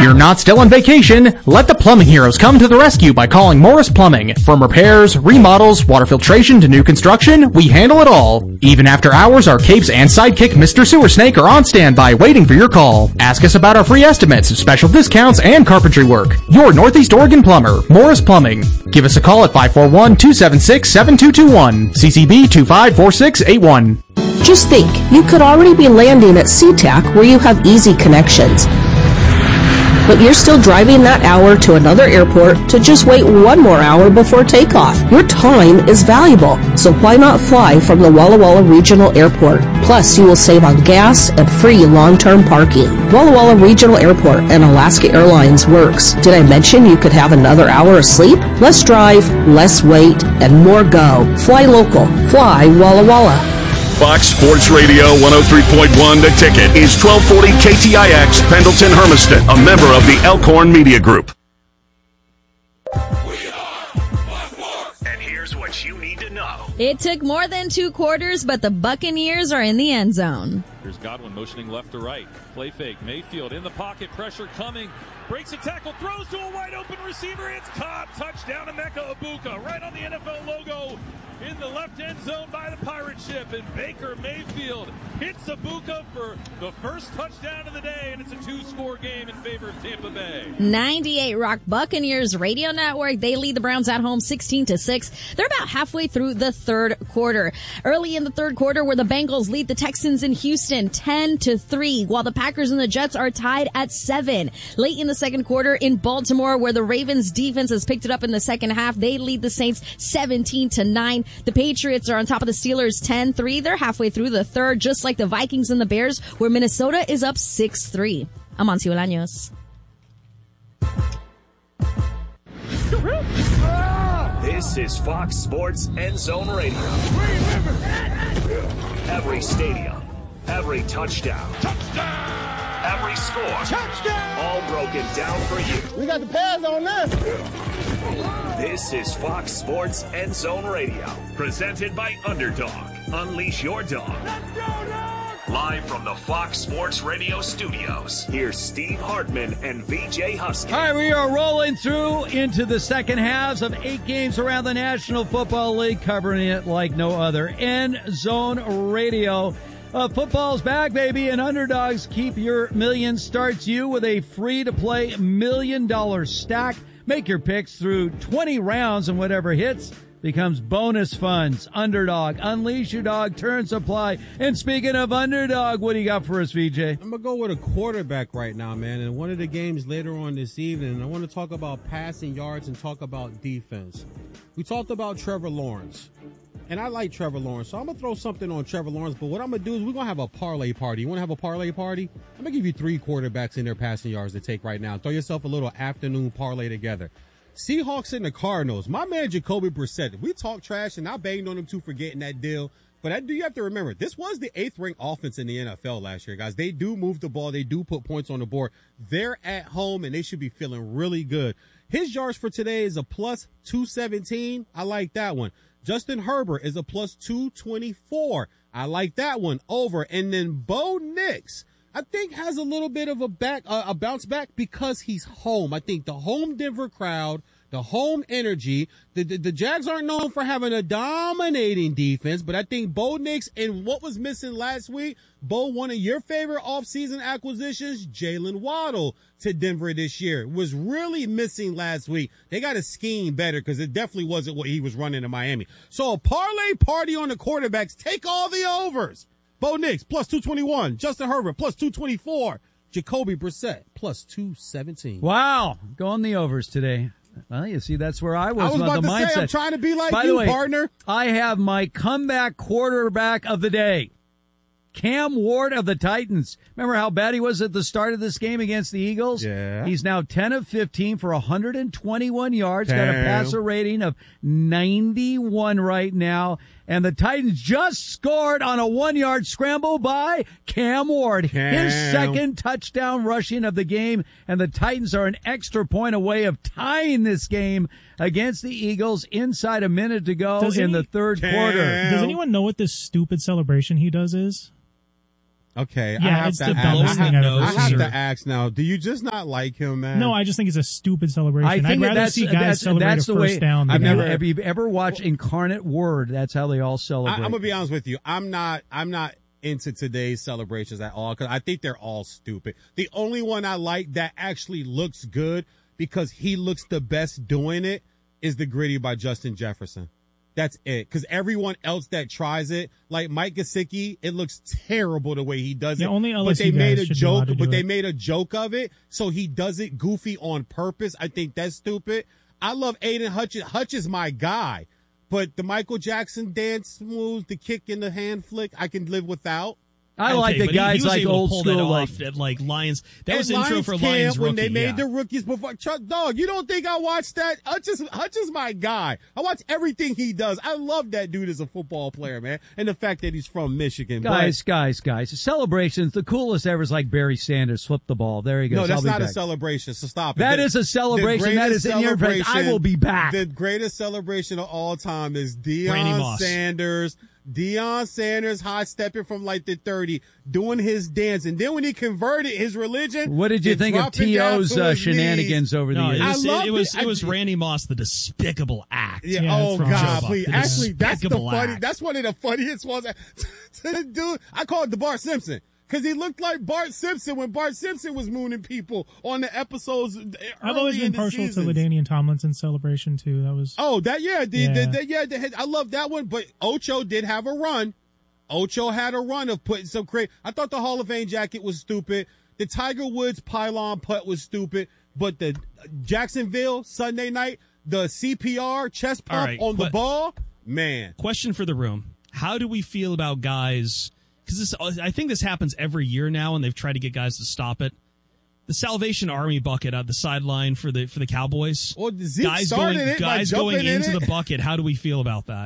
You're not still on vacation? Let the plumbing heroes come to the rescue by calling Morris Plumbing. From repairs, remodels, water filtration to new construction, we handle it all. Even after hours, our capes and sidekick Mr. Sewer Snake are on standby waiting for your call. Ask us about our free estimates, special discounts, and carpentry work. Your Northeast Oregon plumber, Morris Plumbing. Give us a call at 541-276-7221. CCB 254681. Just think, you could already be landing at SeaTac where you have easy connections. But you're still driving that hour to another airport to just wait one more hour before takeoff. Your time is valuable, so why not fly from the Walla Walla Regional Airport? Plus, you will save on gas and free long-term parking. Walla Walla Regional Airport and Alaska Airlines works. Did I mention you could have another hour of sleep? Less drive, less wait, and more go. Fly local. Fly Walla Walla. Fox Sports Radio 103.1 The Ticket is 1240 KTIX Pendleton Hermiston, a member of the Elkhorn Media Group. And here's what you need to know. It took more than 2 quarters, but the Buccaneers are in the end zone. Here's Godwin motioning left to right. Play fake. Mayfield in the pocket. Pressure coming. Breaks a tackle. Throws to a wide open receiver. It's caught. Touchdown to Emeka Egbuka. Right on the NFL logo in the left end zone by the pirate ship. And Baker Mayfield hits Egbuka for the first touchdown of the day. And it's a 2-score game in favor of Tampa Bay. 98 Rock Buccaneers Radio Network. They lead the Browns at home 16-6. They're about halfway through the third quarter. Early in the third quarter, where the Bengals lead the Texans in Houston 10-3, while the Packers and the Jets are tied at 7. Late in the second quarter in Baltimore, where the Ravens defense has picked it up in the second half, they lead the Saints 17-9. The Patriots are on top of the Steelers 10-3. They're halfway through the third, just like the Vikings and the Bears, where Minnesota is up 6-3. I'm Amancio Bolaños. This is Fox Sports End Zone Radio. Every stadium, every touchdown, every score, all broken down for you. We got the pads on this. This is Fox Sports End Zone Radio, presented by Underdog. Unleash your dog. Let's go, dog! Live from the Fox Sports Radio studios, here's Steve Hartman and VJ Husky. All right, we are rolling through into the second halves of 8 games around the National Football League, covering it like no other. End Zone Radio. Football's back, baby, and Underdogs Keep Your Million starts you with a free-to-play $1 million stack. Make your picks through 20 rounds, and whatever hits becomes bonus funds. Underdog, unleash your dog, turn supply. And speaking of Underdog, what do you got for us, VJ? I'm going to go with a quarterback right now, man. In one of the games later on this evening, I want to talk about passing yards and talk about defense. We talked about Trevor Lawrence. And I like Trevor Lawrence, so I'm going to throw something on Trevor Lawrence. But what I'm going to do is we're going to have a parlay party. You want to have a parlay party? I'm going to give you 3 quarterbacks in their passing yards to take right now. Throw yourself a little afternoon parlay together. Seahawks and the Cardinals. My man Jacoby Brissett. We talk trash, and I banged on him too for getting that deal. But I do you have to remember, this was the 8th-ranked offense in the NFL last year, guys. They do move the ball. They do put points on the board. They're at home, and they should be feeling really good. His yards for today is a plus 217. I like that one. Justin Herbert is a plus 224. I like that one over. And then Bo Nix, I think, has a little bit of a bounce back because he's home. I think the home Denver crowd, the home energy, the Jags aren't known for having a dominating defense, but I think Bo Nix and what was missing last week, Bo, one of your favorite offseason acquisitions, Jalen Waddle to Denver this year, was really missing last week. They got to scheme better because it definitely wasn't what he was running in Miami. So a parlay party on the quarterbacks. Take all the overs. Bo Nix, plus 221. Justin Herbert, plus 224. Jacoby Brissett, plus 217. Wow. Going the overs today. Well, you see, that's where I was. I was about the to mindset. say, I'm trying to be like By you, the way, partner. I have my comeback quarterback of the day, Cam Ward of the Titans. Remember how bad he was at the start of this game against the Eagles? Yeah. He's now 10 of 15 for 121 yards, got a passer rating of 91 right now. And the Titans just scored on a 1-yard scramble by Cam Ward. His second touchdown rushing of the game. And the Titans are an extra point away of tying this game against the Eagles inside a minute to go in the third quarter. Does anyone know what this stupid celebration he does is? Okay, Yeah, I have it's to the dumbest thing I've ever I have seen. to ask now. Do you just not like him, man? No, I just think it's a stupid celebration. I think I'd rather that's, see guys celebrate that's a the way, first down. Than Have you ever watched Incarnate Word? That's how they all celebrate. I'm gonna be honest with you. I'm not into today's celebrations at all because I think they're all stupid. The only one I like that actually looks good because he looks the best doing it is the Gritty by Justin Jefferson. That's it. Because everyone else that tries it, like Mike Gesicki, it looks terrible the way he does it. Only LSU but they made a guys should be joke. allowed to But do they it. made a joke of it, so he does it goofy on purpose. I think that's stupid. I love Aiden Hutch. Hutch is my guy. But the Michael Jackson dance moves, the kick and the hand flick, I can live without. I like the guys he was like able to old pull school, that like off at like Lions. That was At intro Lions for camp, Lions when rookie. they made the rookies before. Dog, you don't think I watched that? Hutch is my guy. I watch everything he does. I love that dude as a football player, man, and the fact that he's from Michigan. guys. Celebrations, the coolest ever is like Barry Sanders flipped the ball. There he goes. No, that's I'll be not a back. celebration. So stop it. That is a celebration. That is in your face. I will be back. The greatest celebration of all time is Randy Deion Moss. Sanders. Deion Sanders high stepping from like the 30, doing his dance, and then when he converted his religion, What did you and think of dropping down T.O.'s to his shenanigans knees. over the No, years? it was Randy Moss, the despicable act. Yeah, Yeah, oh from God, Joe please. Buck. Actually, that's the Despicable funny. act. That's one of the funniest ones. To the dude, I call it the Bart Simpson. Cause he looked like Bart Simpson when Bart Simpson was mooning people on the episodes. I've always been partial to LaDainian Tomlinson's celebration too. That was I love that one. But Ocho did have a run. Ocho had a run of putting some crazy. I thought the Hall of Fame jacket was stupid. The Tiger Woods pylon putt was stupid. But the Jacksonville Sunday night, the CPR chest pump on the ball, man. Question for the room: how do we feel about guys? Because I think this happens every year now, and they've tried to get guys to stop it. The Salvation Army bucket at the sideline for the Cowboys. Well, Zeke started it by jumping going in into it. the bucket. How do we feel about that?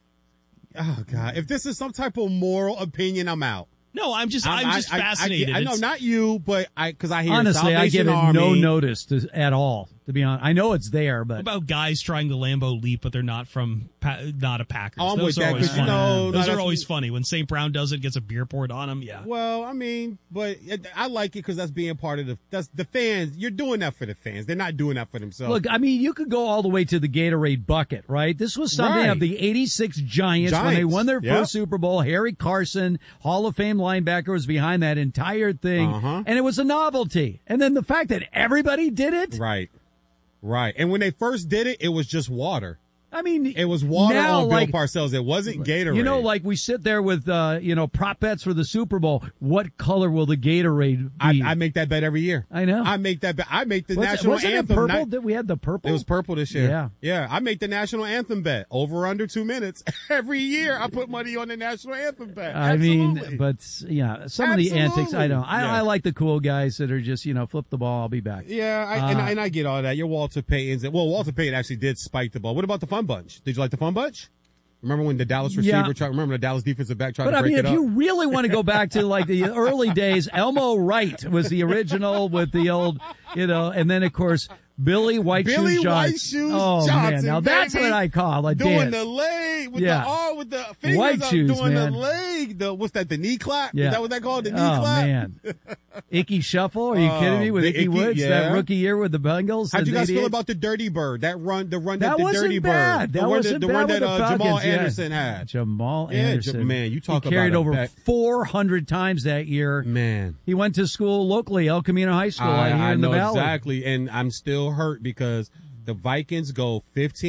Oh God! If this is some type of moral opinion, I'm out. No, I'm just fascinated. I know, not you, but because I hear Honestly, I give Salvation it no Army. notice at all. To be honest, I know it's there, but What about guys trying the Lambeau leap, but they're not not a Packers? I'm Those with are that, always 'cause, you funny. know, Those no, are always funny when St. Brown does it, gets a beer poured on him. Yeah. Well, I mean, but I like it because that's being part of that's the fans. You're doing that for the fans. They're not doing that for themselves. look, I mean, you could go all the way to the Gatorade bucket, right? This was something Right. of the '86 Giants when they won their Yep. first Super Bowl. Harry Carson, Hall of Fame linebacker, was behind that entire thing, and it was a novelty. And then the fact that everybody did it, Right. And when they first did it, it was just water. I mean, It was water now, on Bill like, Parcells. It wasn't Gatorade. You know, like we sit there with, prop bets for the Super Bowl. What color will the Gatorade be? I make that bet every year. I know. I make that bet. I make the national Wasn't anthem. it purple? Did we had the purple? It was purple this year. Yeah. Yeah. I make the national anthem bet over under 2 minutes. Every year I put money on the national anthem bet. I Absolutely. mean, but yeah, some of the antics, I don't. Yeah. I like the cool guys that are just, flip the ball, I'll be back. Yeah, and I get all that. Your Walter Payton's. Well, Walter Payton actually did spike the ball. What about the Fun Bunch? Did you like the Fun Bunch? Remember when the Dallas receiver remember the Dallas defensive back tried to break it up? But I mean, if you really want to go back to like the early days, Elmo Wright was the original with the old, and then of course Billy White Shoes Johnson. Oh man, now that's what I call a doing dance. the leg with Yeah. the arm with the fingers White up, shoes, doing man. the leg. What's that? The knee clap? Yeah. Is that what they call it? The knee Oh clap? man, Icky Shuffle? Are you kidding me? With the Icky Icky, Woods, yeah. that rookie year with the Bengals. How'd you in guys feel 88? about the Dirty Bird? The run that That the wasn't Dirty bad. Bird. That the wasn't one bad that with the Jamal Falcons, yeah. Anderson had. Jamal Yeah, Anderson. man, you talk he carried about over a 400 times that year. Man. He went to school locally, El Camino High School, out here I in know the Valley. exactly, and I'm still hurt because the Vikings go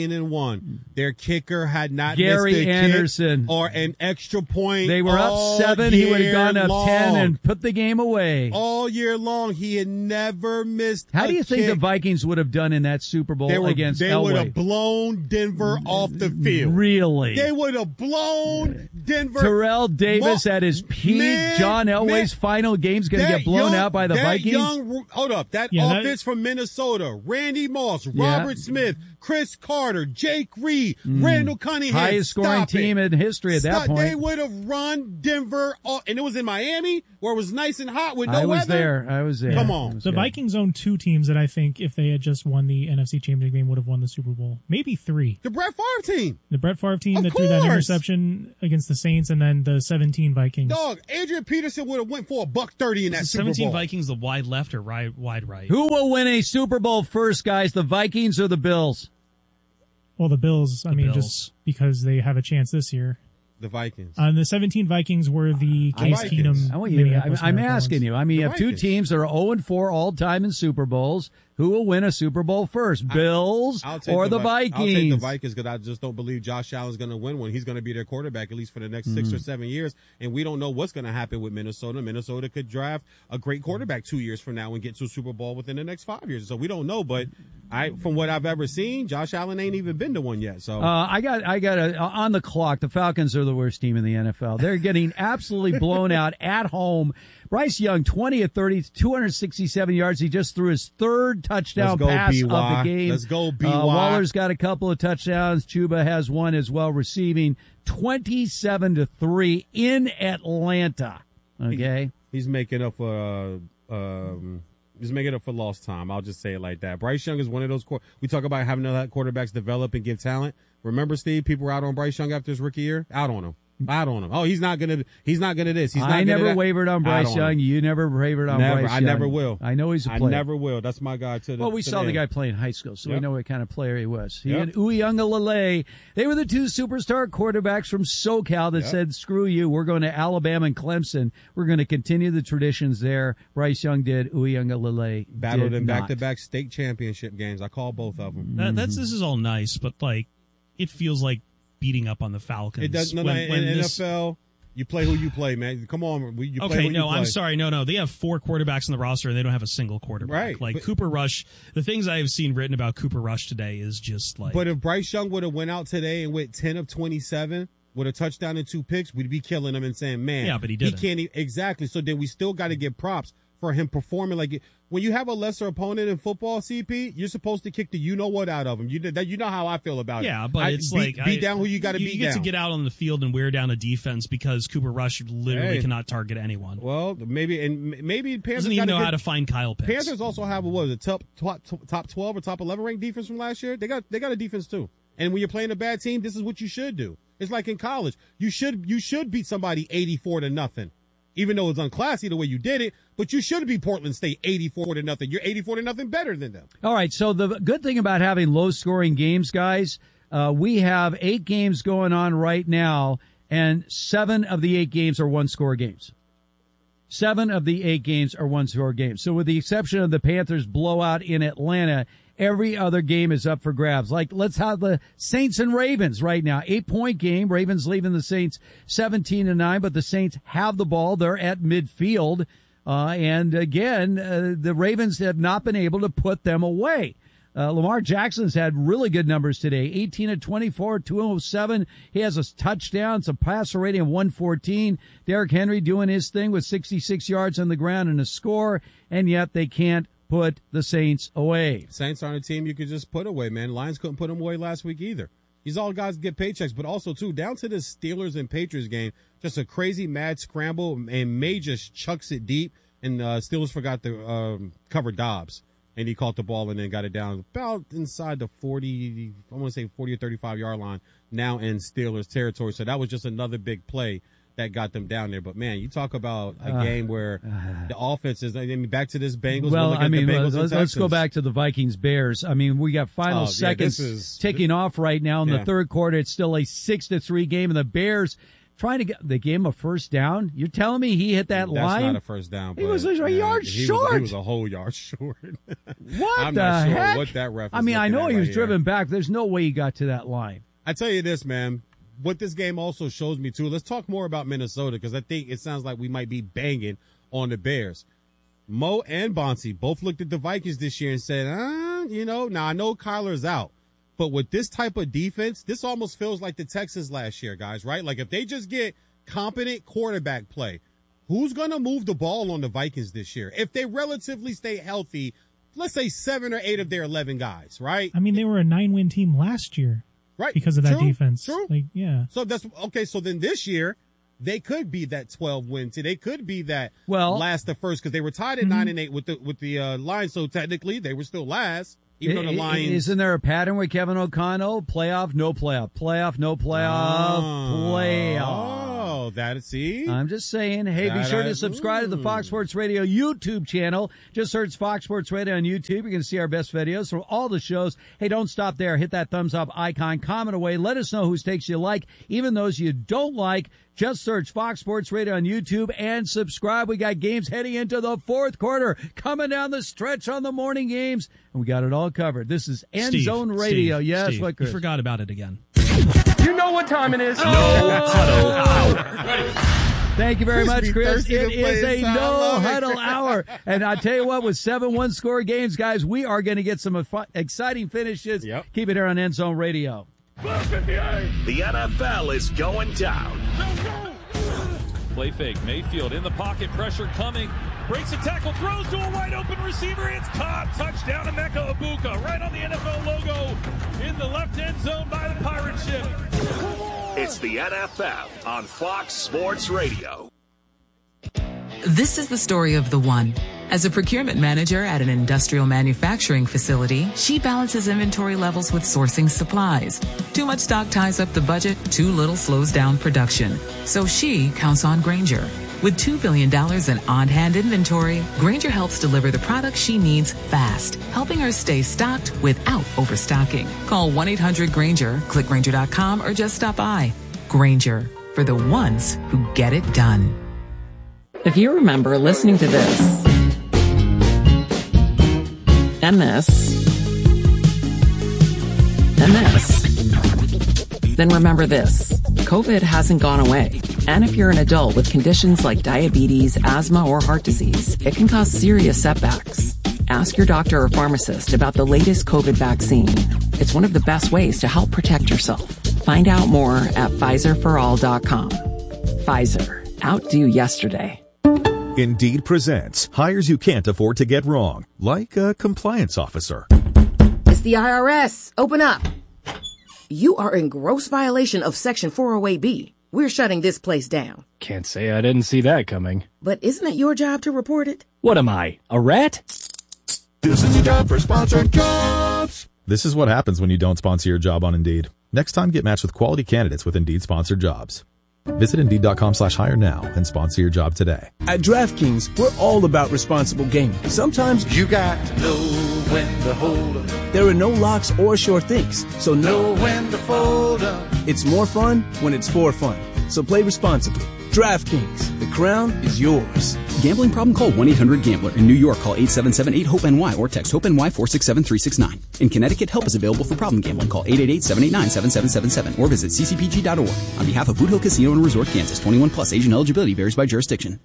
15-1. Their kicker had not Gary missed a Anderson. kick or an extra point. They were up all 7. He would have year gone up long. 10 and put the game away. All year long, he had never missed. How do you think the kick. Vikings would have done in that Super Bowl against They Elway? would have blown Denver off the field. Really? They would have blown Denver. Terrell Davis at his peak. Man, John Elway's final game's going to get blown out by the Vikings. Hold up. That offense from Minnesota. Randy Moss, Robert Robert Smith, Chris Carter, Jake Reed, Randall Cunningham. Highest scoring team in history at that point. They would have run Denver, and it was in Miami where it was nice and hot with no weather. I was there. Come on. The Vikings own 2 teams that I think if they had just won the NFC Championship game would have won the Super Bowl. Maybe 3. The Brett Favre team. The Brett Favre team that threw that interception against the Saints, and then the 17 Vikings. Dog, Adrian Peterson would have went for $130 in that Super Bowl. 17 Vikings, the wide left or wide right? Who will win a Super Bowl first, guys? The Vikings or the Bills? Well, the Bills. Just because they have a chance this year. The Vikings. The 17 Vikings were the Case Keenum. I'm asking you. I mean, you have 2 teams that are 0-4 all time in Super Bowls. Who will win a Super Bowl first, Bills or the Vikings? I'll take the Vikings because I just don't believe Josh Allen's going to win one. He's going to be their quarterback at least for the next 6 or 7 years, and we don't know what's going to happen with Minnesota. Minnesota could draft a great quarterback 2 years from now and get to a Super Bowl within the next 5 years. So we don't know, but from what I've ever seen, Josh Allen ain't even been to one yet. So I got on the clock. The Falcons are the worst team in the NFL. They're getting absolutely blown out at home. Bryce Young, 20 of 30, 267 yards. He just threw his 3rd touchdown pass of the game. Let's go, B.Y. Waller's got a couple of touchdowns. Chuba has one as well, receiving 27-3 in Atlanta. Okay, he's making up for lost time. I'll just say it like that. Bryce Young is one of those. We talk about having to let quarterbacks develop and give talent. Remember, Steve, people were out on Bryce Young after his rookie year. Out on him. Oh, he's not gonna this. I never wavered on Bryce Young. You never wavered on Bryce Young. I never will. I know he's a player. I never will. That's my guy to the Well, we saw the guy play in high school, so we know what kind of player he was. He and Uiagalelei, they were the 2 superstar quarterbacks from SoCal that said, screw you, we're going to Alabama and Clemson. We're going to continue the traditions there. Bryce Young did. Uiagalelei battled in back-to-back state championship games. I call both of them. This is all nice, but it feels like beating up on the Falcons. It does. In NFL, you play who you play, man. Come on. You play who you play. I'm sorry. No. They have 4 quarterbacks on the roster, and they don't have a single quarterback. Right. Cooper Rush, the things I have seen written about Cooper Rush today is just like... But if Bryce Young would have went out today and went 10 of 27 with a touchdown and 2 picks, we'd be killing him and saying, man. Yeah, but he didn't. He can't exactly. So then we still got to give props for him performing like it. When you have a lesser opponent in football, CP, you're supposed to kick the you-know-what out of him. You know how I feel about it. Yeah, but it's beat down who you got to beat down. You get to get out on the field and wear down a defense because Cooper Rush literally cannot target anyone. Well, maybe Panthers doesn't even know how to find Kyle Pitts. Panthers also have a top 12 or top 11 ranked defense from last year. They got a defense too. And when you're playing a bad team, this is what you should do. It's like in college. You should beat somebody 84-0. Even though it's unclassy the way you did it, but you should beat Portland State 84-0. You're 84-0 better than them. All right. So the good thing about having low scoring games, guys, we have 8 games going on right now, and 7 of the 8 games are 1-score games. 7 of the 8 games are 1-score games. So with the exception of the Panthers blowout in Atlanta, every other game is up for grabs. Like, let's have the Saints and Ravens right now. 8-point game. Ravens leaving the Saints 17-9, but the Saints have the ball. They're at midfield. And again, the Ravens have not been able to put them away. Lamar Jackson's had really good numbers today. 18 of 24, 207. He has a touchdown, some passer rating of 114. Derrick Henry doing his thing with 66 yards on the ground and a score, and yet they can't put the Saints away. Saints aren't a team you could just put away, man. Lions couldn't put them away last week either. These all guys get paychecks, but also, too, down to this Steelers and Patriots game, just a crazy mad scramble, and May just chucks it deep, and Steelers forgot to cover Dobbs, and he caught the ball and then got it down about inside the 40, I want to say 40 or 35-yard line, now in Steelers territory. So that was just another big play that got them down there. But, man, you talk about a game where the offense is, back to this Bengals. Well, let's go back to the Vikings-Bears. We got final seconds ticking off right now in the third quarter. It's still a 6-3 game, and the Bears trying to get the game a first down. You're telling me he hit that line? That's not a first down. He was a yard short. He was a whole yard short. What I'm the not sure heck? what that ref is I know he was driven here. back. There's no way he got to that line. I tell you this, man. What this game also shows me, too, let's talk more about Minnesota, because I think it sounds like we might be banging on the Bears. Mo and Bonsi both looked at the Vikings this year and said, now I know Kyler's out, but with this type of defense, this almost feels like the Texans last year, guys, right? Like if they just get competent quarterback play, who's going to move the ball on the Vikings this year? If they relatively stay healthy, let's say 7 or 8 of their 11 guys, right? I mean, they were a 9-win team last year. Right. Because of that defense. True. Like, yeah. So that's okay. So then this year, they could be that 12-win team. They could be that last to first because they were tied at 9-8 with the Lions. So technically, they were still last. Even though the Lions. Isn't there a pattern with Kevin O'Connell? Playoff, no playoff. Playoff, no playoff. Playoff. Oh, see? I'm just saying. Hey, be sure to subscribe to the Fox Sports Radio YouTube channel. Just search Fox Sports Radio on YouTube. You can see our best videos from all the shows. Hey, don't stop there. Hit that thumbs up icon. Comment away. Let us know whose takes you like, even those you don't like. Just search Fox Sports Radio on YouTube and subscribe. We got games heading into the fourth quarter, coming down the stretch on the morning games, and we got it all covered. This is End Zone Radio. Yes, Steve, what, Chris? You forgot about it again. You know what time it is. No huddle hour. Thank you very much, Chris. It is a no huddle hour. And I tell you what, with 7 one-score games, guys, we are going to get some exciting finishes. Yep. Keep it here on End Zone Radio. The NFL is going down. Play fake. Mayfield in the pocket. Pressure coming. Breaks a tackle. Throws to a wide open receiver. It's caught. Touchdown to Emeka Egbuka. Right on the NFL logo in the left end zone by the pirate ship. It's the NFL on Fox Sports Radio. This is the story of the one. As a procurement manager at an industrial manufacturing facility, she balances inventory levels with sourcing supplies. Too much stock ties up the budget, too little slows down production. So she counts on Grainger. With $2 billion in on-hand inventory, Grainger helps deliver the products she needs fast, helping her stay stocked without overstocking. Call 1-800-GRAINGER, click Grainger.com, or just stop by. Grainger, for the ones who get it done. If you remember listening to this, and this, and this, then remember this. COVID hasn't gone away. And if you're an adult with conditions like diabetes, asthma, or heart disease, it can cause serious setbacks. Ask your doctor or pharmacist about the latest COVID vaccine. It's one of the best ways to help protect yourself. Find out more at PfizerForAll.com. Pfizer. Outdo yesterday. Indeed presents hires you can't afford to get wrong, like a compliance officer. It's the IRS. Open up. You are in gross violation of Section 408B. We're shutting this place down. Can't say I didn't see that coming. But isn't it your job to report it? What am I, a rat? This is your job for sponsored jobs. This is what happens when you don't sponsor your job on Indeed. Next time, get matched with quality candidates with Indeed sponsored jobs. Visit Indeed.com/hire now and sponsor your job today. At DraftKings, we're all about responsible gaming. Sometimes you got to know when to hold up. There are no locks or sure things, so know when to fold up. It's more fun when it's for fun. So play responsibly. DraftKings, the crown is yours. Gambling problem? Call 1-800-GAMBLER. In New York, call 877-8-HOPE-NY or text HOPE-NY 467-369. In Connecticut, help is available for problem gambling. Call 888-789-7777 or visit ccpg.org. On behalf of Boot Hill Casino and Resort, Kansas, 21 plus, age and eligibility varies by jurisdiction.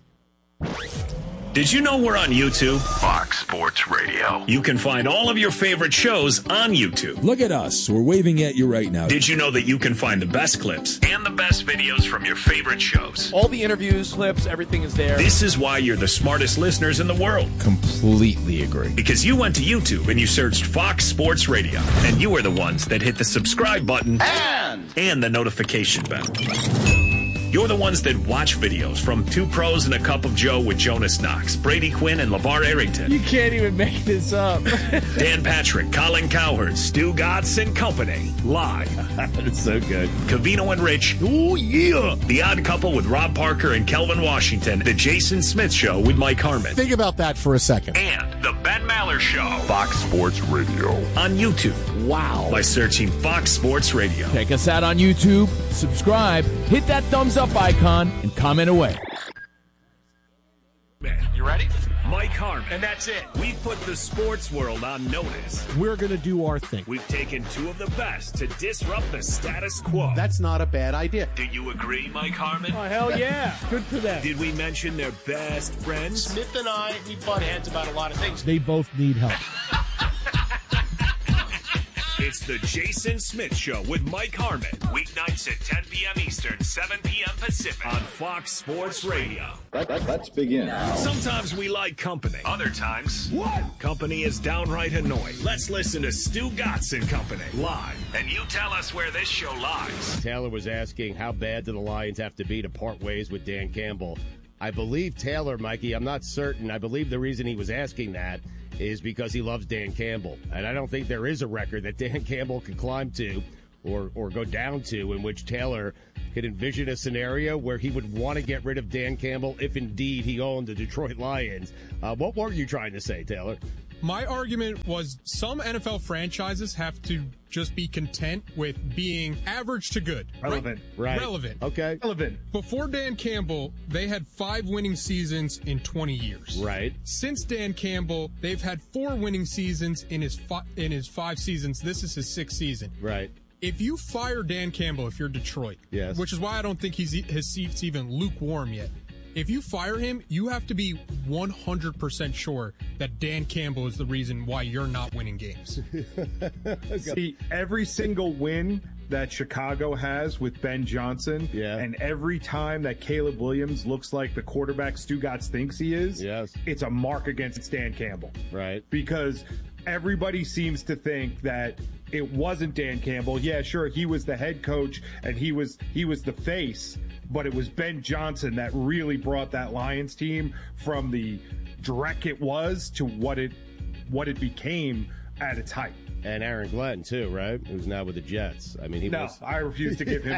Did you know we're on YouTube? Fox Sports Radio. You can find all of your favorite shows on YouTube. Look at us. We're waving at you right now. Did you know that you can find the best clips and the best videos from your favorite shows? All the interviews, clips, everything is there. This is why you're the smartest listeners in the world. Completely agree. Because you went to YouTube and you searched Fox Sports Radio. And you are the ones that hit the subscribe button and the notification bell. You're the ones that watch videos from Two Pros and a Cup of Joe with Jonas Knox, Brady Quinn, and LeVar Arrington. You can't even make this up. Dan Patrick, Colin Cowherd, Stu Gatz and Company. Live. That's so good. Covino and Rich. Oh, yeah. The Odd Couple with Rob Parker and Kelvin Washington. The Jason Smith Show with Mike Harmon. Think about that for a second. And The Ben Maller Show. Fox Sports Radio. On YouTube. Wow. By searching Fox Sports Radio. Check us out on YouTube. Subscribe. Hit that thumbs up icon and comment away. Man, you ready? Mike Harmon. And that's it. We've put the sports world on notice. We're going to do our thing. We've taken two of the best to disrupt the status quo. That's not a bad idea. Do you agree, Mike Harmon? Oh, hell yeah. Good for them. Did we mention their best friends? Smith and I, we butt heads about a lot of things. They both need help. It's the Jason Smith Show with Mike Harmon. Weeknights at 10 p.m. Eastern, 7 p.m. Pacific on Fox Sports Radio. Let's begin. Sometimes we like company. Other times, company is downright annoying. Let's listen to Stu Gatz and Company live. And you tell us where this show lies. Taylor was asking how bad do the Lions have to be to part ways with Dan Campbell. I believe Taylor, Mikey, I'm not certain. I believe the reason he was asking that is because he loves Dan Campbell. And I don't think there is a record that Dan Campbell could climb to or go down to in which Taylor could envision a scenario where he would want to get rid of Dan Campbell if indeed he owned the Detroit Lions. What were you trying to say, Taylor? My argument was some NFL franchises have to just be content with being average to good. Relevant. Right. Relevant. Okay. Relevant. Before Dan Campbell, they had 5 winning seasons in 20 years. Right. Since Dan Campbell, they've had 4 winning seasons in his 5 seasons. This is his 6th season. Right. If you fire Dan Campbell, if you're Detroit, yes, which is why I don't think his seat's even lukewarm yet. If you fire him, you have to be 100% sure that Dan Campbell is the reason why you're not winning games. See, every single win that Chicago has with Ben Johnson, and every time that Caleb Williams looks like the quarterback Stu Gatz thinks he is, it's a mark against Dan Campbell. Right. Because everybody seems to think that it wasn't Dan Campbell. Yeah, sure, he was the head coach and he was the face, but it was Ben Johnson that really brought that Lions team from the dreck it was to what it became at its height. And Aaron Glenn too, right? Who's now with the Jets. I mean, I refuse to give him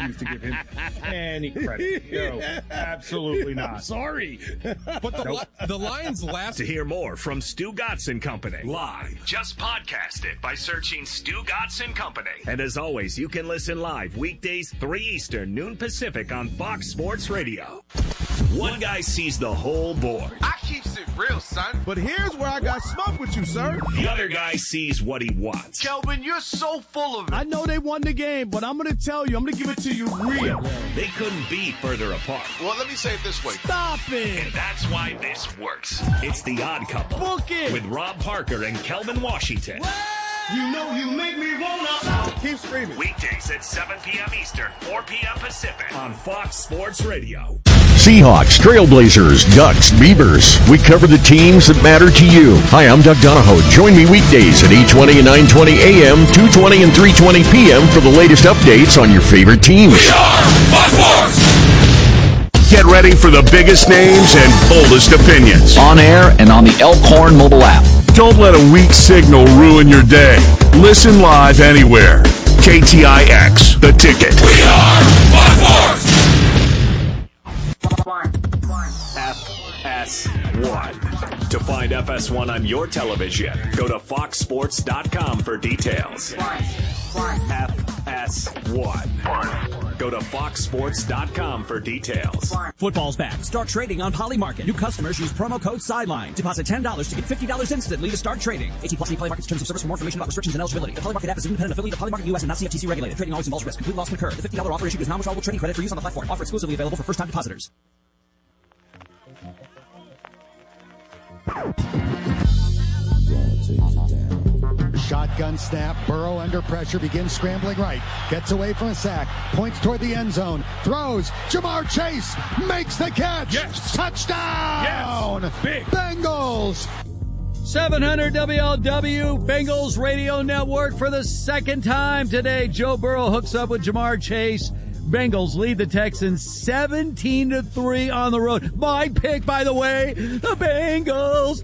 any credit. No, absolutely not. I'm sorry. But the Lions last. To hear more from Stu Gatz and Company live, just podcast it by searching Stu Gatz and Company. And as always, you can listen live weekdays 3 Eastern, noon Pacific on Fox Sports Radio. One guy sees the whole board. I keeps it real, son. But here's where I got smoked with you, sir. The other guy sees what he wants. Kelvin, you're so full of it. I know they won the game, but I'm going to tell you, I'm going to give it to you real. They couldn't be further apart. Well, let me say it this way. Stop it. And that's why this works. It's The Odd Couple. Book it. With Rob Parker and Kelvin Washington. You know you make me wanna. Keep screaming. Weekdays at 7 p.m. Eastern, 4 p.m. Pacific on Fox Sports Radio. Seahawks, Trailblazers, Ducks, Beavers. We cover the teams that matter to you. Hi, I'm Doug Donahoe. Join me weekdays at 8:20 and 9:20 a.m., 2:20 and 3:20 p.m. for the latest updates on your favorite teams. We are Fox Sports! Get ready for the biggest names and boldest opinions. On air and on the Elkhorn mobile app. Don't let a weak signal ruin your day. Listen live anywhere. KTIX, The Ticket. We are Fox Sports! FS1. To find FS1 on your television, go to foxsports.com for details. FS1. Go to foxsports.com for details. Football's back. Start trading on Polymarket. New customers use promo code SIDELINE. Deposit $10 to get $50 instantly to start trading. 18+ Polymarket's terms of service for more information about restrictions and eligibility. The Polymarket app is an independent affiliate of Polymarket US and not CFTC regulated. Trading always involves risk. Complete loss can occur. The $50 offer issued is non-withdrawable trading credit for use on the platform. Offer exclusively available for first-time depositors. Shotgun snap. Burrow under pressure. Begins scrambling right. Gets away from a sack. Points toward the end zone. Throws. Jamar Chase makes the catch. Yes. Touchdown. Yes. Big. Bengals. 700 WLW Bengals Radio Network for the second time today. Joe Burrow hooks up with Jamar Chase. Bengals lead the Texans 17-3 on the road. My pick, by the way, the Bengals.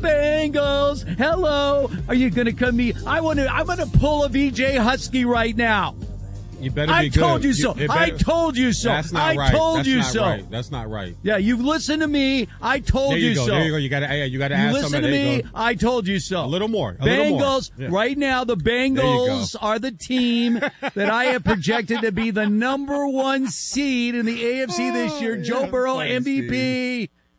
Hello. Are you going to come me? I'm going to pull a VJ Husky right now. You better be I good. told you so. I told you so. That's not right. I told That's you not so. Right. That's not right. Yeah, you've listened to me. I told you so. There you go. You got to ask listen somebody. to me. I told you so. A little more. Bengals. Yeah. Right now, the Bengals are the team that I have projected to be the number 1 seed in the AFC this year. Joe Burrow, MVP.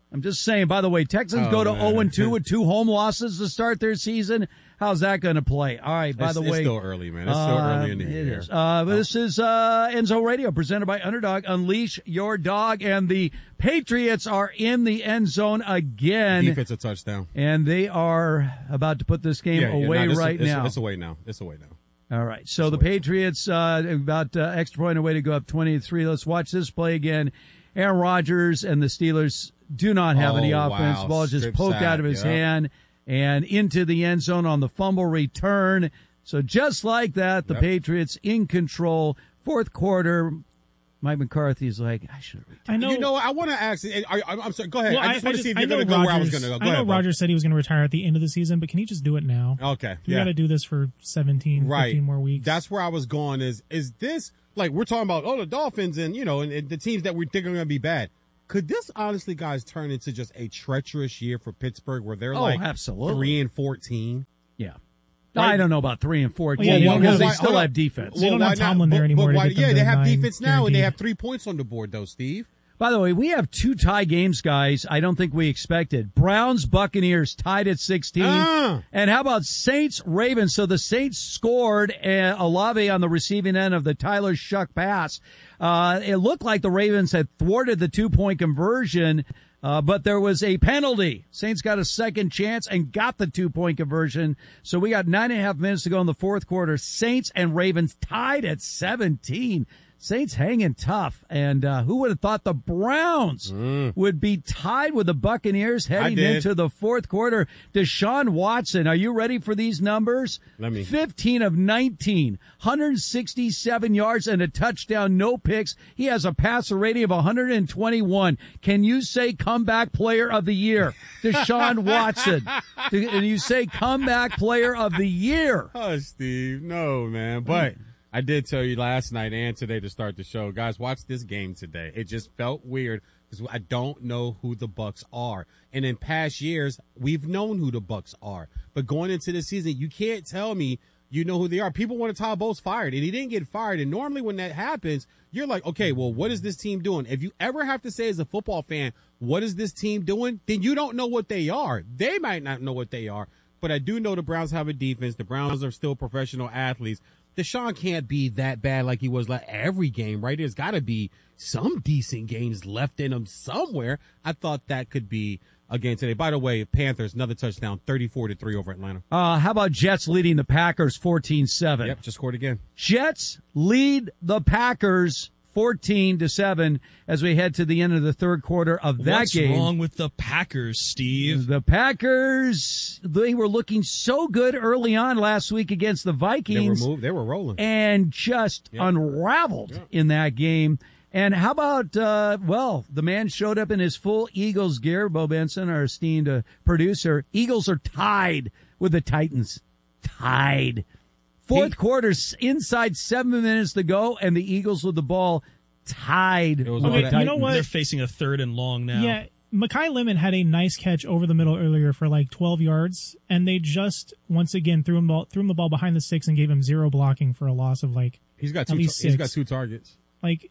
I'm just saying, by the way, Texans go to 0-2 with 2 home losses to start their season. How's that going to play? All right, by the way. It's still early, man. It's still early in the year. This is Enzo Radio, presented by Underdog. Unleash your dog. And the Patriots are in the end zone again. Defensive touchdown. And they are about to put this game away now. It's away now. It's away now. All right, so the Patriots about extra point away to go up 20-3. Let's watch this play again. Aaron Rodgers and the Steelers do not have any offense. The ball is just poked out of his hand and into the end zone on the fumble return. So just like that, the Patriots in control. Fourth quarter, Mike McCarthy's like, I should have retired. I know. You know, I want to ask. I'm sorry. Go ahead. Well, I just want to see if you're going to go where I was going to go. Go ahead, Rodgers said he was going to retire at the end of the season, but can he just do it now? Okay. We got to do this for 17, 15 more weeks. That's where I was going. Is this like we're talking about? Oh, the Dolphins and and the teams that we think are going to be bad. Could this honestly, guys, turn into just a treacherous year for Pittsburgh, where they're absolutely 3-14? Yeah. Right? I don't know about 3-14 well, because they still have defense. They don't have Tomlin there anymore. They have defense now, and they have 3 points on the board, though, Steve. By the way, we have 2 tie games, guys. I don't think we expected. Browns, Buccaneers tied at 16. And how about Saints, Ravens? So the Saints scored Olave on the receiving end of the Tyler Shuck pass. It looked like the Ravens had thwarted the 2-point conversion, but there was a penalty. Saints got a second chance and got the 2-point conversion. So we got 9.5 minutes to go in the fourth quarter. Saints and Ravens tied at 17. Saints hanging tough, and who would have thought the Browns would be tied with the Buccaneers heading into the fourth quarter? Deshaun Watson, are you ready for these numbers? 15 of 19, 167 yards and a touchdown, no picks. He has a passer rating of 121. Can you say comeback player of the year? Deshaun Watson. Can you say comeback player of the year? Oh, Steve, no, man, but I did tell you last night and today to start the show, guys, watch this game today. It just felt weird because I don't know who the Bucs are. And in past years, we've known who the Bucs are. But going into this season, you can't tell me you know who they are. People want Todd Bowles fired, and he didn't get fired. And normally when that happens, you're like, okay, well, what is this team doing? If you ever have to say as a football fan, what is this team doing? Then you don't know what they are. They might not know what they are. But I do know the Browns have a defense. The Browns are still professional athletes. Deshaun can't be that bad like he was like every game, right? There's got to be some decent games left in him somewhere. I thought that could be a game today. By the way, Panthers, another touchdown, 34-3 over Atlanta. How about Jets leading the Packers 14-7? Yep, just scored again. Jets lead the Packers 14-7 as we head to the end of the third quarter of that game. What's wrong with the Packers, Steve? The Packers, they were looking so good early on last week against the Vikings. They were rolling. And just unraveled in that game. And how about, the man showed up in his full Eagles gear. Bo Benson, our esteemed producer. Eagles are tied with the Titans. Tied. Fourth quarter, inside 7 minutes to go, and the Eagles with the ball tied. You know what? They're facing a 3rd and long now. Yeah, Mekhi Lemon had a nice catch over the middle earlier for like 12 yards, and they just, once again, threw him the ball behind the 6 and gave him 0 blocking for a loss of like he's got 2 targets. Like,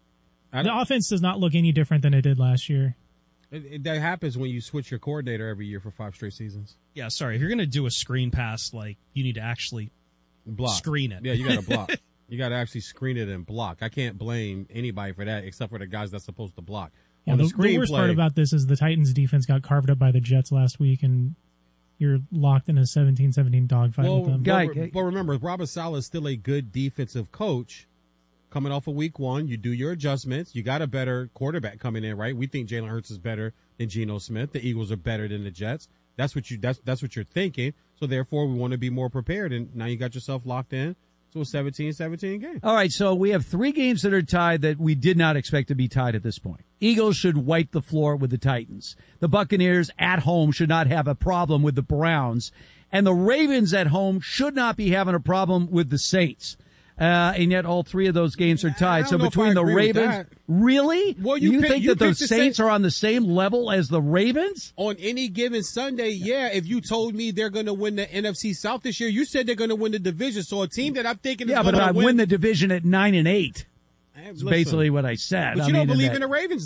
the offense does not look any different than it did last year. That happens when you switch your coordinator every year for 5 straight seasons. Yeah, sorry. If you're going to do a screen pass, like, you need to actually screen it. Yeah, you got to block. You got to actually screen it and block. I can't blame anybody for that except for the guys that's supposed to block. Yeah, the worst part about this is the Titans defense got carved up by the Jets last week, and you're locked in a 17-17 dogfight with them. But remember, Robert Saleh is still a good defensive coach. Coming off of week 1, you do your adjustments. You got a better quarterback coming in, right? We think Jalen Hurts is better than Geno Smith. The Eagles are better than the Jets. That's what you're thinking. So therefore, we want to be more prepared. And now you got yourself locked in to a 17-17 game. All right, so we have 3 games that are tied that we did not expect to be tied at this point. Eagles should wipe the floor with the Titans. The Buccaneers at home should not have a problem with the Browns. And the Ravens at home should not be having a problem with the Saints. And yet all 3 of those games are tied. So between the Ravens, really? Well, you think that the Saints are on the same level as the Ravens? On any given Sunday, yeah. If you told me they're going to win the NFC South this year, you said they're going to win the division. So a team that I'm thinking is going to win. Yeah, but I win the division at 9-8. That's basically what I said. But you don't believe in the Ravens, though.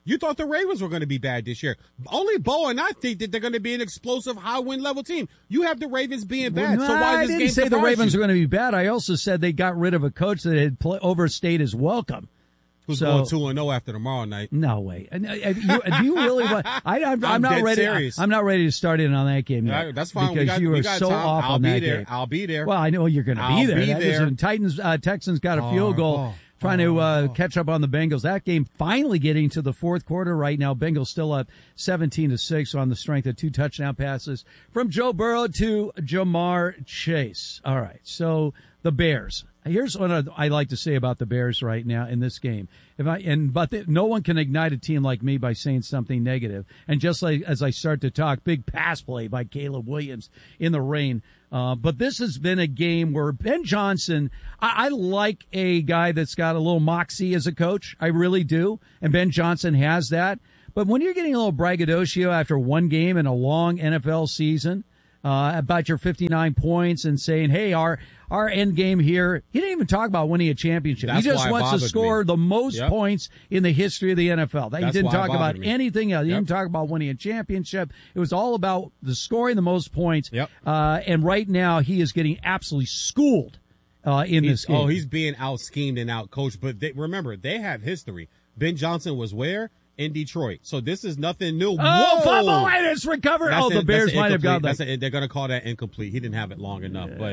You thought the Ravens were going to be bad this year. Only Bo and I think that they're going to be an explosive, high-win level team. You have the Ravens being bad. Well, so why I this didn't game say the surprise Ravens you? are going to be bad. I also said they got rid of a coach that had overstayed his welcome. Who's going 2-0 after tomorrow night? No way. Do you really want? I'm not ready. Serious. I'm not ready to start in on that game yet. Yeah, that's fine. Because you we are got so time. off I'll on be that there. game. I'll be there. Well, I know you're going to be there. Be there. Texans got a field goal. Trying to catch up on the Bengals. That game finally getting to the fourth quarter right now. Bengals still up 17-6 on the strength of 2 touchdown passes from Joe Burrow to Jamar Chase. All right, so the Bears. Here's what I like to say about the Bears right now in this game. No one can ignite a team like me by saying something negative. And just like as I start to talk, big pass play by Caleb Williams in the rain. But this has been a game where Ben Johnson, I like a guy that's got a little moxie as a coach. I really do. And Ben Johnson has that. But when you're getting a little braggadocio after one game in a long NFL season, about your 59 points and saying, hey, our end game here, he didn't even talk about winning a championship. He just wants to score the most points in the history of the NFL. He didn't talk about anything else. He didn't talk about winning a championship. It was all about the scoring the most points. And right now he is getting absolutely schooled in this game. Oh, he's being out-schemed and out-coached. But remember, they have history. Ben Johnson was where? In Detroit. So this is nothing new. Oh, fumble and it's recovered. The Bears might have got that. They're going to call that incomplete. He didn't have it long enough. But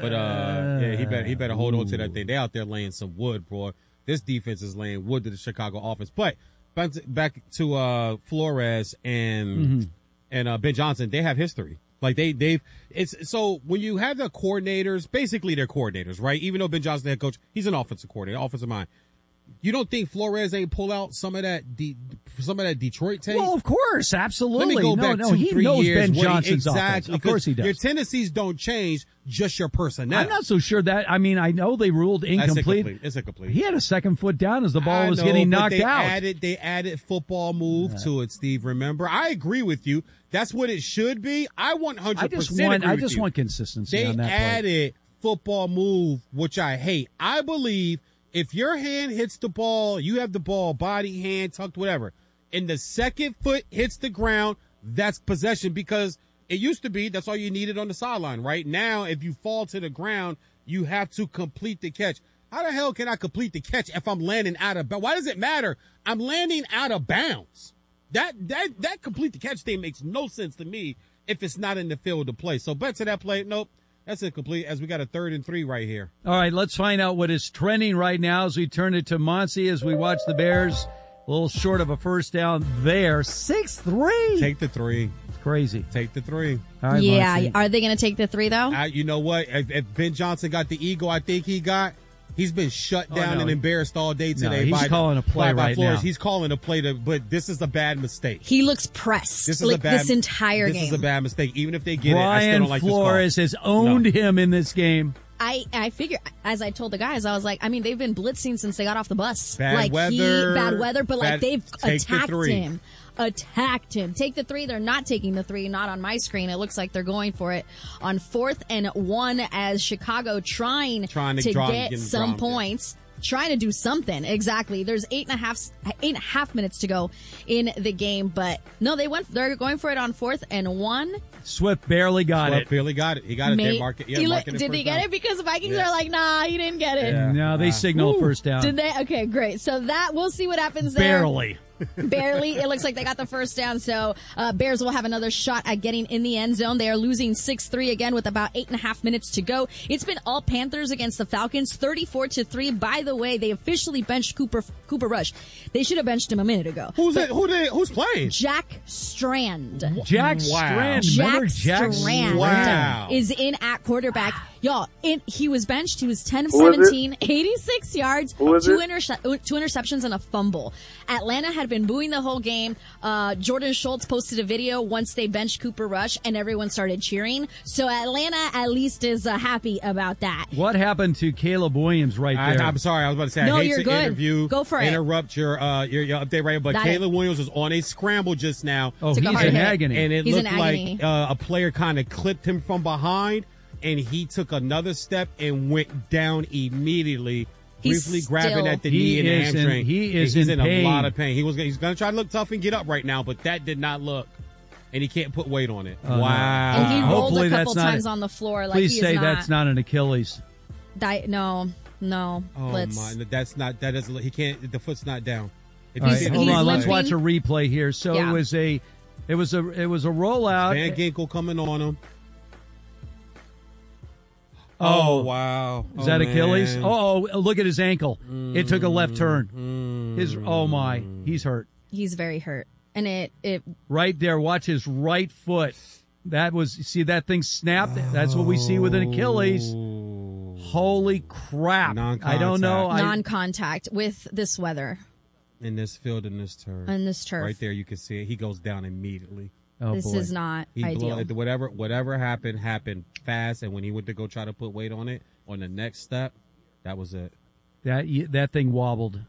he better hold on to that thing. They out there laying some wood, bro. This defense is laying wood to the Chicago offense. But back to Flores and Ben Johnson, they have history. Like so when you have the coordinators, basically they're coordinators, right? Even though Ben Johnson's the head coach, he's an offensive coordinator, offensive mind. You don't think Flores ain't pull out some of that Detroit tape? Well, of course, absolutely. Let me go back 2-3 he knows years. Ben Johnson's exactly. Of course he does. Your tendencies don't change, just your personnel. I'm not so sure that. I mean, I know they ruled incomplete. It's incomplete. He had a second foot down as the ball was getting knocked out. They added football move to it, Steve. Remember, I agree with you. That's what it should be. I 100%. I just want consistency on that play. They added football move, which I hate. I believe. If your hand hits the ball, you have the ball, body, hand, tucked, whatever, and the second foot hits the ground, that's possession because it used to be that's all you needed on the sideline. Right now, if you fall to the ground, you have to complete the catch. How the hell can I complete the catch if I'm landing out of bounds? Why does it matter? I'm landing out of bounds. That complete the catch thing makes no sense to me if it's not in the field of play. So back to that play, nope. That's incomplete as we got a 3rd and 3 right here. All right, let's find out what is trending right now as we turn it to Monty as we watch the Bears. A little short of a first down there. 6-3. Take the 3. It's crazy. Take the 3. All right, yeah, Monty. Are they going to take the 3, though? You know what? If Ben Johnson got the ego I think he's been shut down and embarrassed all day today. He's calling a play right now. He's calling a play, but this is a bad mistake. He looks pressed this entire game. This is a bad mistake. Even if they get Brian it, I still don't like Flores has owned him in this game. I figure, as I told the guys, I was like, I mean, they've been blitzing since they got off the bus. Bad weather, but they've attacked him. Take the 3. They're not taking the 3, not on my screen. It looks like they're going for it on 4th and 1 as Chicago trying to get some points. Trying to do something. Exactly. There's 8.5 minutes to go in the game, but no, they're going for it on 4th and 1. Swift barely got it. Barely got it. He got it. They mark it. Did they get it? Because the Vikings are like, nah, he didn't get it. Yeah. No, they signaled first down. Did they? Okay, great. So we'll see what happens there. Barely. It looks like they got the first down. So Bears will have another shot at getting in the end zone. They are losing 6-3 again with about 8.5 minutes to go. It's been all Panthers against the Falcons, 34-3. By the way, they officially benched Cooper Rush. They should have benched him a minute ago. Who's playing? Jack Strand. Jack Strand. Jack Strand is in at quarterback. Y'all, he was benched. He was 10 of 17, 86 yards, two interceptions, and a fumble. Atlanta had been booing the whole game. Jordan Schultz posted a video once they benched Cooper Rush, and everyone started cheering. So Atlanta at least is happy about that. What happened to Caleb Williams right there? I'm sorry. I was about to say, I hate to interview. Go for it. Interrupt your update right here. But Caleb Williams was on a scramble just now. Oh, he's in agony. And it looked like a player kind of clipped him from behind. And he took another step and went down immediately. briefly grabbing still- at the knee and the hamstring. He's in pain. a lot of pain. He's going to try to look tough and get up right now, but that did not look. And he can't put weight on it. Oh, no. Wow. And he rolled Hopefully a couple that's not times on the floor. Like Please he say is not, that's not an Achilles. No. Oh Let's- my! That's not. That doesn't. He can't. The foot's not down. It All right, didn't- hold on. limping. Let's watch a replay here. So Yeah. it was a rollout. Van Ginkel coming on him. Oh, wow! Is that Achilles? Man. Oh, look at his ankle. It took a left turn. He's hurt. He's very hurt. And it Right there, watch his right foot. See that thing snap? That's what we see with an Achilles. Holy crap. I don't know. non-contact with this weather. In this field, in this turf. In this turf. Right there, you can see it. He goes down immediately. Oh, this boy. is not He ideal. whatever happened fast, and when he went to go try to put weight on it, on the next step, that was it. That thing wobbled.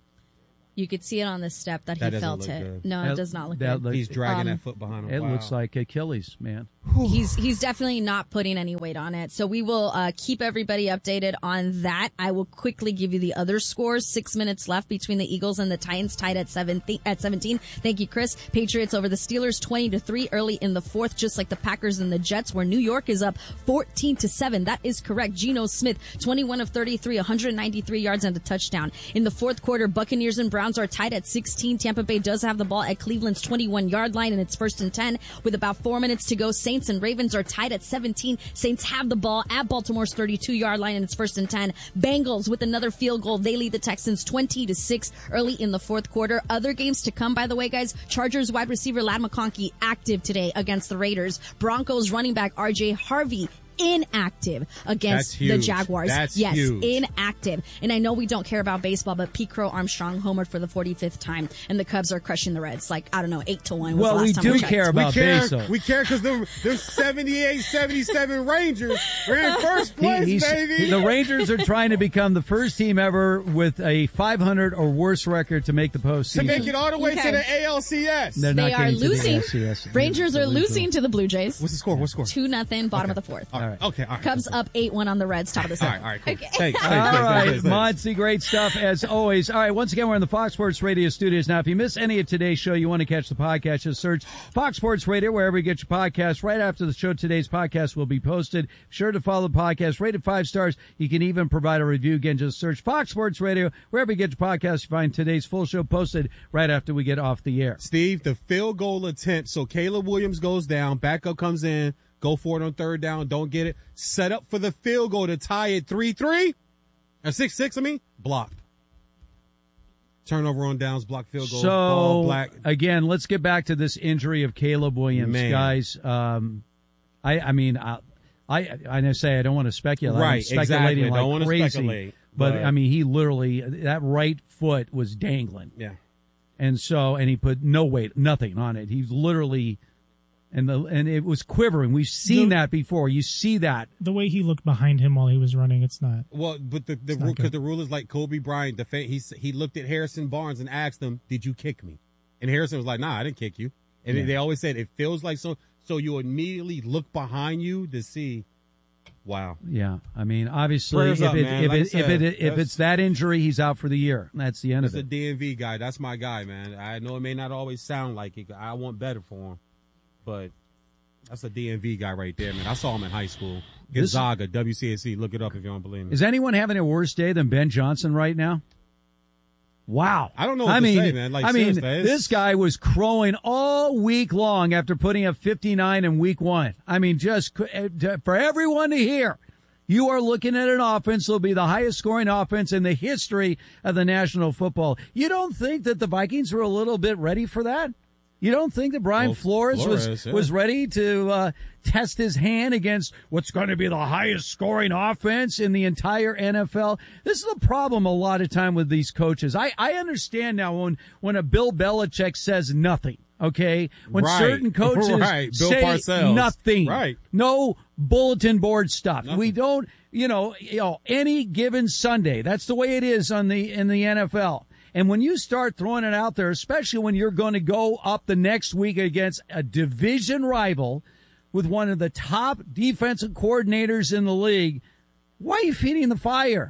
You could see it on the step that That he doesn't felt look it. good. No, it does not look good. He's dragging that foot behind him. It Wow. looks like Achilles, man. He's definitely not putting any weight on it. So we will keep everybody updated on that. I will quickly give you the other scores. 6 minutes left between the Eagles and the Titans, tied at 17. Thank you, Chris. Patriots over the Steelers 20-3 early in the fourth, just like the Packers and the Jets, where New York is up 14-7. That is correct. Geno Smith, 21 of 33, 193 yards and a touchdown. In the fourth quarter, Buccaneers and Browns are tied at 16. Tampa Bay does have the ball at Cleveland's 21-yard line, and it's 1st and 10 with about 4 minutes to go. Saints and Ravens are tied at 17. Saints have the ball at Baltimore's 32-yard line, and it's 1st and 10. Bengals with another field goal. They lead the Texans 20-6 early in the fourth quarter. Other games to come, by the way, guys. Chargers wide receiver Ladd McConkey active today against the Raiders. Broncos running back RJ Harvey inactive against the Jaguars. That's yes, huge. Inactive. And I know we don't care about baseball, but Pete Crow Armstrong homered for the 45th time, and the Cubs are crushing the Reds. 8-1 was Well, the last we time do we checked. care about baseball. We care because there's 78, 77 Rangers. We're in first place, baby. The Rangers are trying to become the first team ever with a 500 or worse record to make the postseason. To make it all the way Okay. to the ALCS. They're not They are getting to the losing. ALCS. Rangers are losing to the Blue Jays. What's the score? 2-0, bottom of the fourth. All right. Okay, all right. Cubs up 8-1 on the Reds, top of the seventh. All right, cool. Okay. Thanks. All right, Monty, great stuff as always. All right, once again, we're in the Fox Sports Radio studios. Now, if you miss any of today's show, you want to catch the podcast, just search Fox Sports Radio wherever you get your podcast. Right after the show, today's podcast will be posted. Be sure to follow the podcast, rated 5 stars. You can even provide a review. Again, just search Fox Sports Radio wherever you get your podcast. You find today's full show posted right after we get off the air. Steve, the field goal attempt. So Caleb Williams goes down, backup comes in, go for it on third down, don't get it. Set up for the field goal to tie it 3-3. Or 6-6, blocked. Turnover on downs, blocked field goal. Ball So, black. again, let's get back to this injury of Caleb Williams, Man. guys. I say I don't want to speculate. Right, I'm speculating exactly. like Don't want to crazy. speculate, But, but- he literally, that right foot was dangling. Yeah. And he put no weight, nothing on it. He's literally, and it was quivering. We've seen that before. You see that. The way he looked behind him while he was running, it's not. Well, but the not rule, because good. the rule is like Kobe Bryant. He looked at Harrison Barnes and asked him, "Did you kick me?" And Harrison was like, "Nah, I didn't kick you." And Yeah. they always said it feels like so you immediately look behind you to see. Wow. Yeah, obviously, Prayers up, man. Like I said, if it's that injury, he's out for the year. That's the end That's of a it. DMV guy. That's my guy, man. I know it may not always sound like it. I want better for him, but that's a DMV guy right there, man. I saw him in high school. Gonzaga, WCAC. Look it up if you don't believe me. Is anyone having a worse day than Ben Johnson right now? Wow. I don't know what to say, man. Seriously, this guy was crowing all week long after putting up 59 in week 1. Just for everyone to hear. You are looking at an offense that will be the highest scoring offense in the history of the National Football. You don't think that the Vikings were a little bit ready for that? You don't think that Brian Flores was ready to test his hand against what's going to be the highest scoring offense in the entire NFL? This is the problem a lot of time with these coaches. I understand now when a Bill Belichick says nothing, okay? When certain coaches Bill say Parcells. nothing. Right. No bulletin board stuff. Nothing. We don't, any given Sunday. That's the way it is in the NFL. And when you start throwing it out there, especially when you're going to go up the next week against a division rival with one of the top defensive coordinators in the league, why are you feeding the fire?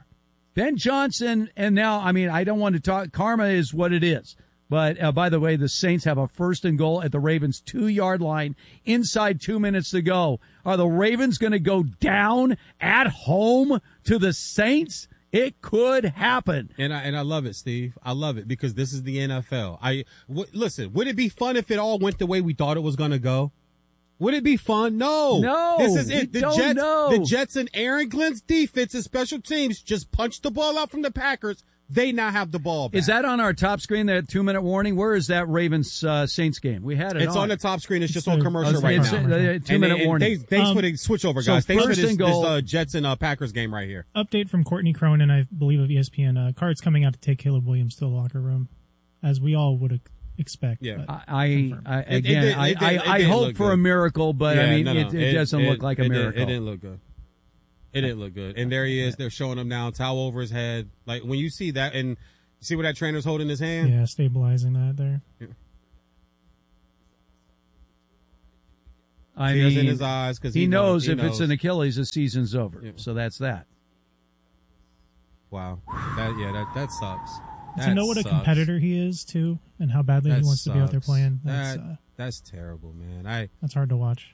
Ben Johnson, and now, I mean, I don't want to talk. Karma is what it is. But, by the way, the Saints have a 1st and goal at the Ravens' 2-yard line inside 2 minutes to go. Are the Ravens going to go down at home to the Saints? It could happen. And I love it, Steve. I love it because this is the NFL. Listen, would it be fun if it all went the way we thought it was going to go? Would it be fun? No. This is it. The Jets and Aaron Glenn's defense and special teams just punched the ball out from the Packers. They now have the ball back. Is that on our top screen, that 2-minute warning? Where is that Ravens-Saints game? We had it It's on the top screen. It's just on commercial right now. 2-minute warning. Thanks for the switchover, guys. Thanks for this Jets and Packers game right here. Update from Courtney Cronin, I believe, of ESPN. Card's coming out to take Caleb Williams to the locker room, as we all would expect. Yeah. I hope for a miracle, but it doesn't look like a miracle. It didn't look good. It didn't look good. And there he is. They're showing him now, towel over his head. Like, when you see that, and see where that trainer's holding his hand? Yeah, stabilizing that there. Yeah. Tears in his eyes because he knows if it's an Achilles, the season's over. Yeah. So that's that. Wow. That sucks. To know what a competitor he is, too, and how badly he wants to be out there playing. That's terrible, man. That's hard to watch.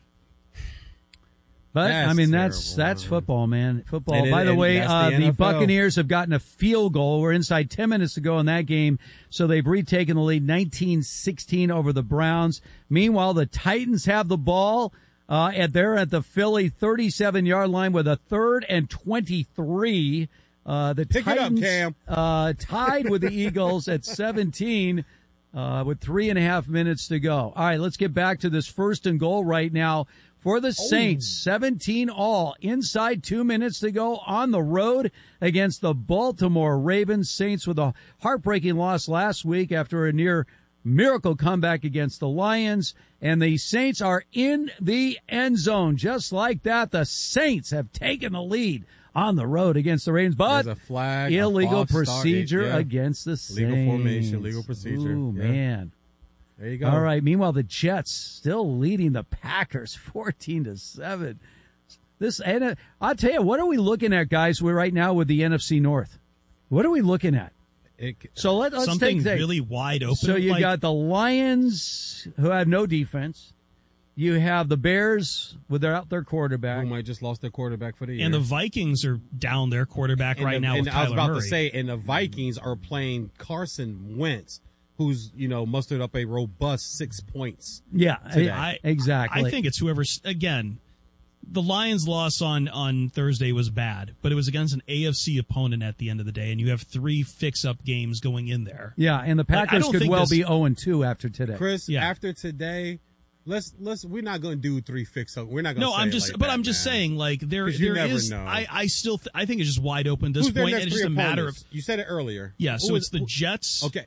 But, that's football, man. Football. By the way, the Buccaneers have gotten a field goal. We're inside 10 minutes to go in that game, so they've retaken the lead 19-16 over the Browns. Meanwhile, the Titans have the ball. They're at the Philly 37-yard line with a 3rd and 23. The Pick Titans it up, Cam. tied with the Eagles at 17 with 3.5 minutes to go. All right, let's get back to this 1st and goal right now. For the Saints, 17 all, inside 2 minutes to go on the road against the Baltimore Ravens. Saints with a heartbreaking loss last week after a near miracle comeback against the Lions. And the Saints are in the end zone. Just like that, the Saints have taken the lead on the road against the Ravens. But there's a flag, illegal procedure against the Saints. Legal formation, legal procedure. Ooh, man. There you go. All right. Meanwhile, the Jets still leading the Packers 14-7. And I'll tell you, what are we looking at, guys? We're right now with the NFC North. What are we looking at? So let's something take really wide open. So you got the Lions, who have no defense. You have the Bears without their quarterback. Who might just lost their quarterback for the year. And the Vikings are down their quarterback right now with Kyler Murray. I was about to say, and the Vikings are playing Carson Wentz, who's, mustered up a robust 6 points. Yeah, today. Exactly. I think it's whoever's, again, the Lions' loss on Thursday was bad, but it was against an AFC opponent at the end of the day, and you have 3 fix-up games going in there. Yeah, and the Packers could be 0-2 after today. Chris, after today, we're not going to do 3 fix-up. We're not going to I'm just saying, like, there is, know. I think it's just wide open at this point, and it's just a matter of. You said it earlier. Yeah, so it's the Jets. Okay.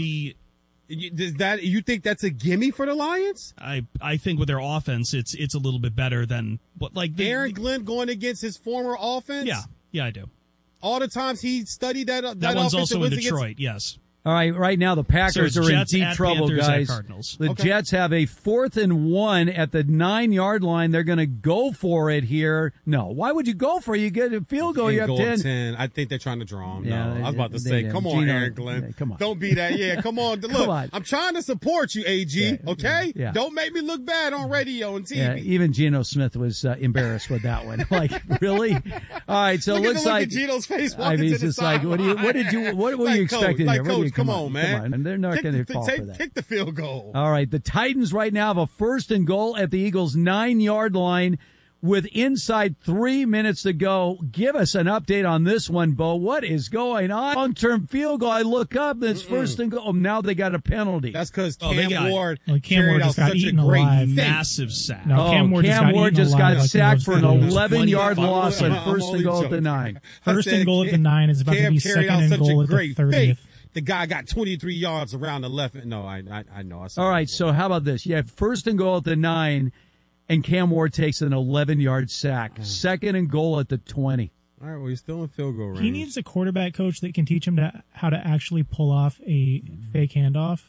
You think that's a gimme for the Lions? I think with their offense, it's a little bit better than what Aaron Glenn going against his former offense. Yeah, I do. All the times he studied that one's also in Detroit. Yes. All right, right now the Packers are in deep trouble, Panthers, guys. Cardinals. The Jets have a 4th and 1 at the 9-yard line. They're going to go for it here. No, why would you go for it? You get a field goal. You have 10. I think they're trying to draw him. Yeah, I was about to say, come on, Aaron Glenn. Yeah, come on. Don't be that. Yeah, come on. Look, I'm trying to support you, AG. Okay? Yeah. Don't make me look bad on radio and TV. Yeah, even Geno Smith was embarrassed with that one. Like, really? All right, so it looks like at Geno's face. He's just like, what were you expecting here? Coach, come on, man. And they're not going to fall for that. Kick the field goal. All right, the Titans right now have a 1st and goal at the Eagles' 9-yard line with inside 3 minutes to go. Give us an update on this one, Bo. What is going on? Long-term field goal. I look up, it's 1st and goal. Oh, now they got a penalty. That's because Cam Ward just got eaten alive. Massive sack. Cam Ward just got sacked for an 11-yard loss on 1st and goal at the 9. 1st and goal at the 9 is about to be 2nd and goal at the 30th. The guy got 23 yards around the left. No, I know. All right, so how about this? You have 1st and goal at the 9, and Cam Ward takes an 11-yard sack. 2nd and goal at the 20. All right, well, he's still in field goal range. He needs a quarterback coach that can teach him how to actually pull off a fake handoff.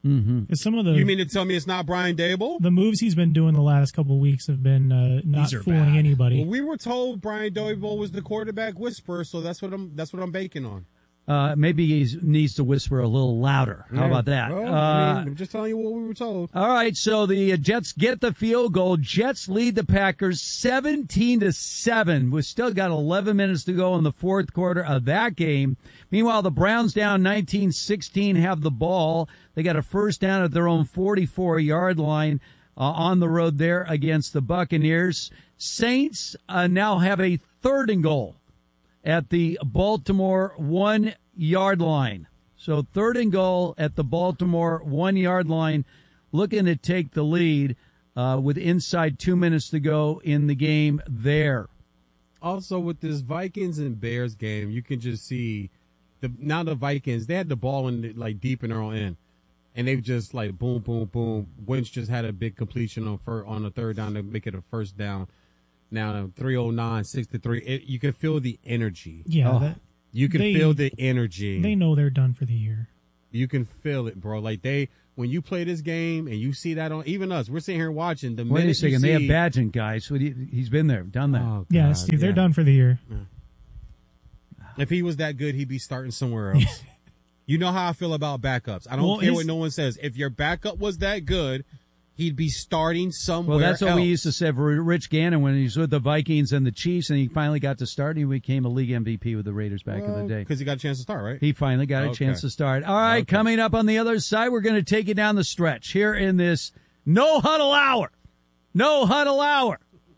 Mm-hmm. Some of the You mean to tell me it's not Brian Daboll? The moves he's been doing the last couple of weeks have been not fooling anybody. Well, we were told Brian Daboll was the quarterback whisperer, so that's what I'm banking on. Maybe he needs to whisper a little louder. How about that? Well, I'm just telling you what we were told. All right, so the Jets get the field goal. Jets lead the Packers 17-7. We've still got 11 minutes to go in the fourth quarter of that game. Meanwhile, the Browns down 19-16 have the ball. They got a first down at their own 44-yard line on the road there against the Buccaneers. Saints now have a 3rd and goal at the Baltimore 1-yard line. So 3rd and goal at the Baltimore 1-yard line, looking to take the lead with inside 2 minutes to go in the game there. Also, with this Vikings and Bears game, you can just see the Vikings, they had the ball in deep in their own end. And they've just boom, boom, boom. Wentz just had a big completion on the 3rd down to make it a first down. Now 309, 6-3. You can feel the energy. Yeah, you can feel the energy. They know they're done for the year. You can feel it, bro. When you play this game and you see that on, even us, we're sitting here watching. Wait a second, they have Badgent, guys. He's been there, done that. Oh, yeah, Steve, they're done for the year. Yeah. If he was that good, he'd be starting somewhere else. You know how I feel about backups. I don't care what no one says. If your backup was that good, he'd be starting somewhere else. Well, that's what we used to say for Rich Gannon when he was with the Vikings and the Chiefs, and he finally got to start, and he became a league MVP with the Raiders back in the day. Because he got a chance to start, right? He finally got a chance to start. All right, coming up on the other side, we're going to take you down the stretch here in this No Huddle Hour. No Huddle Hour.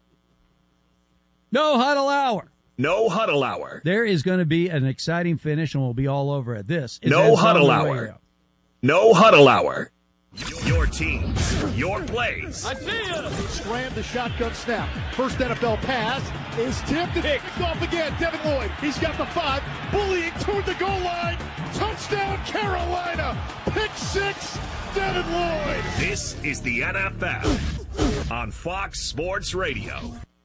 No Huddle Hour. No Huddle Hour. There is going to be an exciting finish, and we'll be all over it. This is No Huddle Hour. No Huddle Hour. Your teams, your plays. I see you. Scram the shotgun snap. First NFL pass is tipped. Picked off again. Devin Lloyd. He's got the 5. Bullying toward the goal line. Touchdown, Carolina. Pick 6. Devin Lloyd. This is the NFL on Fox Sports Radio.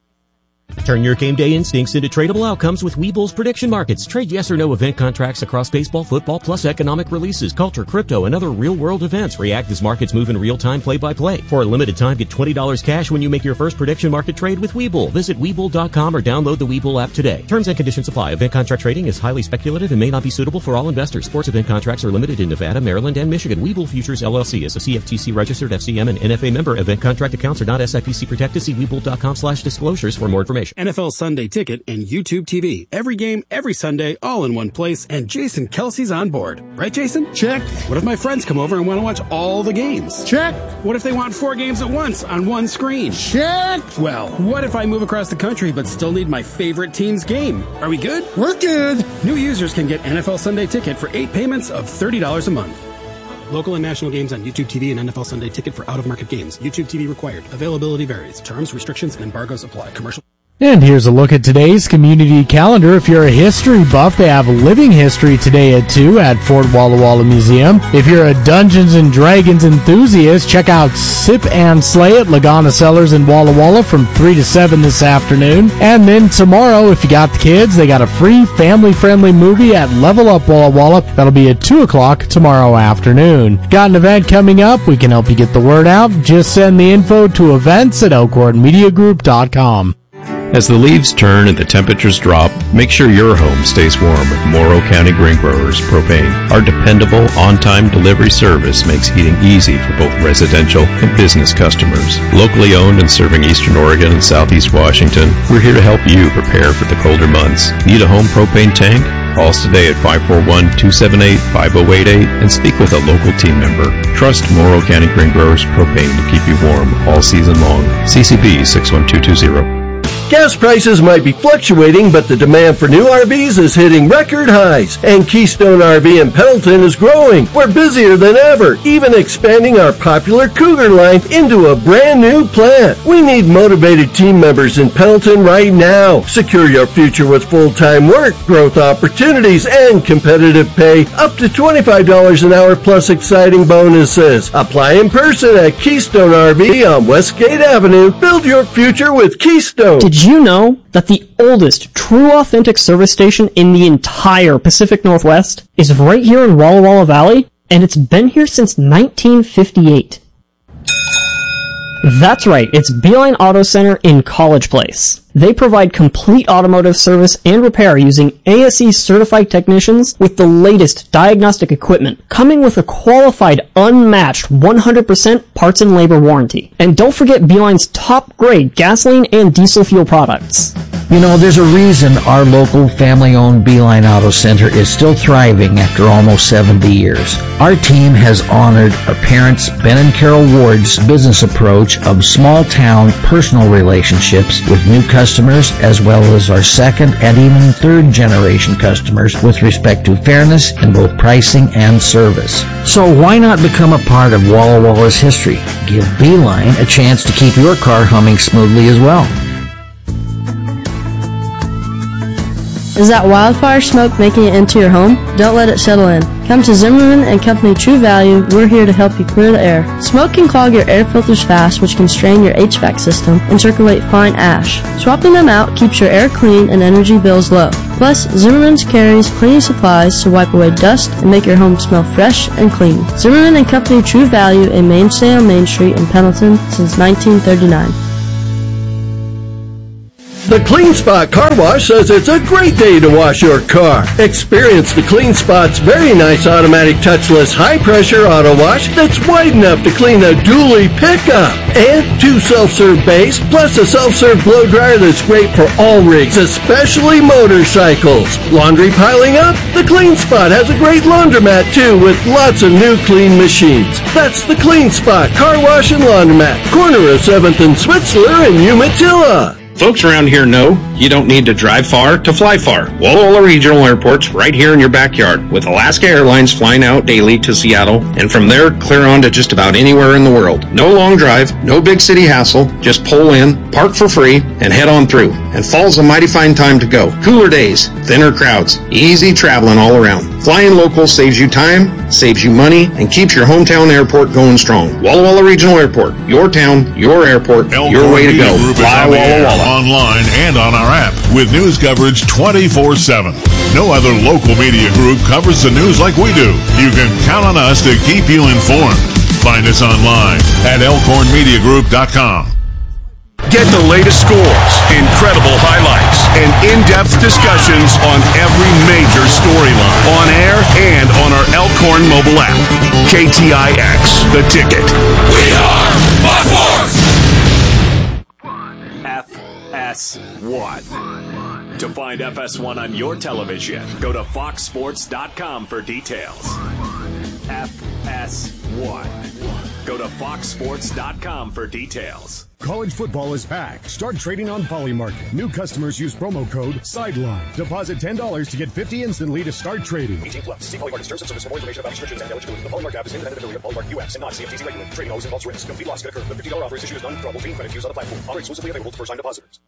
Turn your game day instincts into tradable outcomes with Webull's prediction markets. Trade yes or no event contracts across baseball, football, plus economic releases, culture, crypto, and other real-world events. React as markets move in real time, play-by-play. For a limited time, get $20 cash when you make your first prediction market trade with Webull. Visit Webull.com or download the Webull app today. Terms and conditions apply. Event contract trading is highly speculative and may not be suitable for all investors. Sports event contracts are limited in Nevada, Maryland, and Michigan. Webull Futures LLC is a CFTC registered FCM and NFA member. Event contract accounts are not SIPC protected. See Webull.com/disclosures for more information. NFL Sunday Ticket and YouTube TV. Every game, every Sunday, all in one place, and Jason Kelsey's on board. Right, Jason? Check. What if my friends come over and want to watch all the games? Check. What if they want 4 games at once on one screen? Check. Well, what if I move across the country but still need my favorite team's game? Are we good? We're good. New users can get NFL Sunday Ticket for 8 payments of $30 a month. Local and national games on YouTube TV and NFL Sunday Ticket for out-of-market games. YouTube TV required. Availability varies. Terms, restrictions, and embargoes apply. Commercial. And here's a look at today's community calendar. If you're a history buff, they have Living History today at 2 at Fort Walla Walla Museum. If you're a Dungeons & Dragons enthusiast, check out Sip and Slay at Lagana Cellars in Walla Walla from 3 to 7 this afternoon. And then tomorrow, if you got the kids, they got a free family-friendly movie at Level Up Walla Walla. That'll be at 2 o'clock tomorrow afternoon. Got an event coming up? We can help you get the word out. Just send the info to events@elkhornmediagroup.com. As the leaves turn and the temperatures drop, make sure your home stays warm with Morrow County Grain Growers Propane. Our dependable, on-time delivery service makes heating easy for both residential and business customers. Locally owned and serving Eastern Oregon and Southeast Washington, we're here to help you prepare for the colder months. Need a home propane tank? Call us today at 541-278-5088 and speak with a local team member. Trust Morrow County Grain Growers Propane to keep you warm all season long. CCB 61220. Gas prices might be fluctuating, but the demand for new RVs is hitting record highs, and Keystone RV in Pendleton is growing. We're busier than ever, even expanding our popular Cougar line into a brand new plant. We need motivated team members in Pendleton right now. Secure your future with full-time work, growth opportunities, and competitive pay, up to $25 an hour plus exciting bonuses. Apply in person at Keystone RV on Westgate Avenue. Build your future with Keystone. Did you know that the oldest true authentic service station in the entire Pacific Northwest is right here in Walla Walla Valley? and it's been here since 1958. That's right, it's Beeline Auto Center in College Place. They provide complete automotive service and repair using ASE certified technicians with the latest diagnostic equipment, coming with a qualified, unmatched 100% parts and labor warranty. And don't forget Beeline's top grade gasoline and diesel fuel products. You know, there's a reason our local family-owned Beeline Auto Center is still thriving after almost 70 years. Our team has honored our parents, Ben and Carol Ward's business approach of small-town personal relationships with new customers, as well as our second and even third-generation customers with respect to fairness in both pricing and service. So why not become a part of Walla Walla's history? Give Beeline a chance to keep your car humming smoothly as well. Is that wildfire smoke making it into your home? Don't let it settle in. Come to Zimmerman and Company True Value. We're here to help you clear the air. Smoke can clog your air filters fast, which can strain your HVAC system and circulate fine ash. Swapping them out keeps your air clean and energy bills low. Plus, Zimmerman's carries cleaning supplies to wipe away dust and make your home smell fresh and clean. Zimmerman and Company True Value, a mainstay on Main Street in Pendleton since 1939. The Clean Spot Car Wash says it's a great day to wash your car. Experience the Clean Spot's very nice automatic touchless high-pressure auto wash that's wide enough to clean a dually pickup. And 2 self-serve bays, plus a self-serve blow dryer that's great for all rigs, especially motorcycles. Laundry piling up? The Clean Spot has a great laundromat too, with lots of new clean machines. That's the Clean Spot Car Wash and Laundromat, corner of 7th and Switzler in Umatilla. Folks around here know you don't need to drive far to fly far. Walla Walla Regional Airport's right here in your backyard, with Alaska Airlines flying out daily to Seattle, and from there clear on to just about anywhere in the world. No long drive, no big city hassle, just pull in, park for free, and head on through. And fall's a mighty fine time to go. Cooler days, thinner crowds, easy traveling all around. Flying local saves you time, saves you money, and keeps your hometown airport going strong. Walla Walla Regional Airport, your town, your airport, your way to go. Fly Walla Walla. Online and on our app with news coverage 24/7. No other local media group covers the news like we do. You can count on us to keep you informed. Find us online at elkhornmediagroup.com. Get the latest scores, incredible highlights, and in-depth discussions on every major storyline on air and on our Elkhorn mobile app. KTIX, The Ticket. We are Fox Sports! FS1. To find FS1 on your television, go to foxsports.com for details. FS1. Go to foxsports.com for details. College football is back. Start trading on Polymarket. New customers use promo code SIDELINE. Deposit $10 to get $50 instantly to start trading. 18 plus. See Polymarket terms and service for more information about restrictions and eligibility. The Polymarket app is independent affiliate of Polymarket US and not CFTC regulated. Trading always involves risk. Complete loss can occur. The $50 offer is issued as non-withdrawable green credit used on the platform. Offer exclusively available to first-time depositors.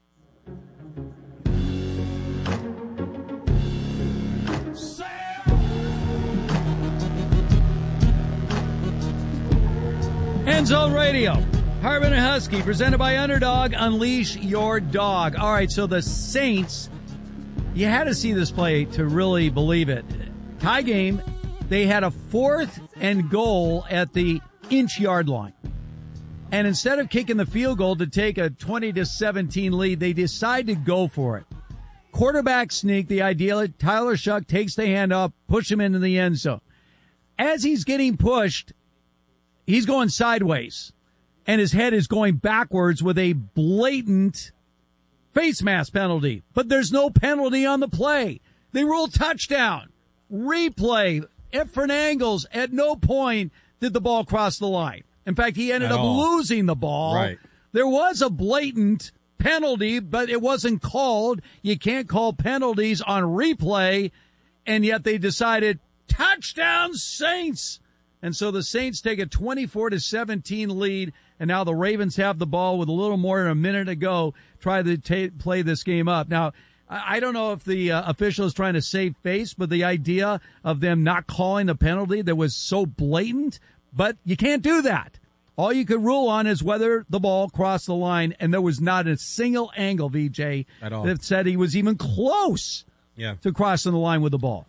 End Zone Radio. Harbin and Husky, presented by Underdog. Unleash your dog. All right, so the Saints, you had to see this play to really believe it. Tie game, they had a 4th and goal at the inch-yard line. And instead of kicking the field goal to take a 20-17 lead, they decide to go for it. Quarterback sneak, the ideal. Tyler Shuck takes the handoff, push him into the end zone. As he's getting pushed, he's going sideways, and his head is going backwards with a blatant face mask penalty. But there's no penalty on the play. They rule touchdown. Replay. Different angles. At no point did the ball cross the line. In fact, he ended up losing the ball. Right. There was a blatant penalty, but it wasn't called. You can't call penalties on replay, and yet they decided touchdown Saints. And so the Saints take a 24-17 lead, and now the Ravens have the ball with a little more than a minute to go, try to play this game up. Now, I don't know if the official is trying to save face, but the idea of them not calling the penalty that was so blatant, but you can't do that. All you could rule on is whether the ball crossed the line, and there was not a single angle, VJ, at all that said he was even close to crossing the line with the ball.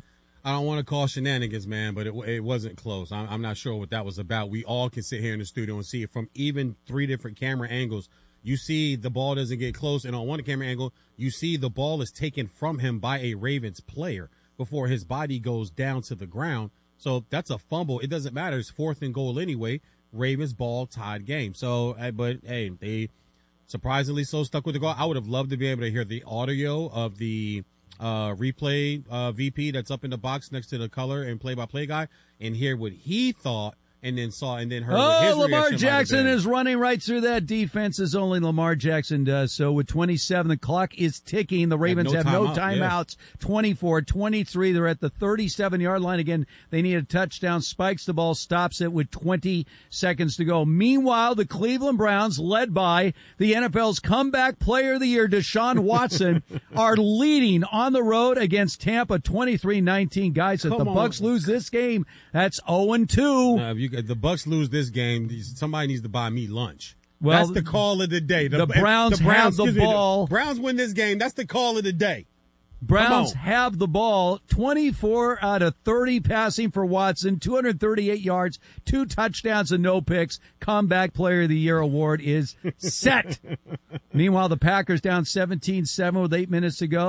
I don't want to call shenanigans, man, but it wasn't close. I'm not sure what that was about. We all can sit here in the studio and see it from even 3 different camera angles. You see the ball doesn't get close, and on one camera angle, you see the ball is taken from him by a Ravens player before his body goes down to the ground. So that's a fumble. It doesn't matter. It's 4th and goal anyway. Ravens ball, tied game. So, but hey, they surprisingly so stuck with the goal. I would have loved to be able to hear the audio of the replay VP that's up in the box next to the color and play-by-play guy and hear what he thought and then heard what his Lamar reaction Jackson is running right through that defense as only Lamar Jackson does. So with 27, the clock is ticking. The Ravens have no timeouts. 24-23. They're at the 37-yard line again. They need a touchdown. Spikes the ball, stops it with 20 seconds to go. Meanwhile, the Cleveland Browns, led by the NFL's comeback player of the year, Deshaun Watson, are leading on the road against Tampa 23-19. Guys, if the Bucs lose this game, that's 0-2. If the Bucs lose this game, somebody needs to buy me lunch. Well, that's the call of the day. The Browns have the ball. The Browns win this game. That's the call of the day. Browns have the ball. 24 out of 30 passing for Watson, 238 yards, 2 touchdowns and no picks. Comeback Player of the Year award is set. Meanwhile, the Packers down 17-7 with 8 minutes to go.